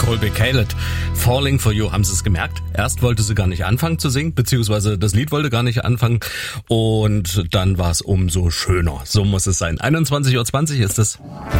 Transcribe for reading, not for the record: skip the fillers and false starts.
Colby Caleb, Falling for You, haben Sie es gemerkt? Erst wollte sie gar nicht anfangen zu singen, beziehungsweise das Lied wollte gar nicht anfangen und dann war es umso schöner. So muss es sein. 21:20 Uhr ist es.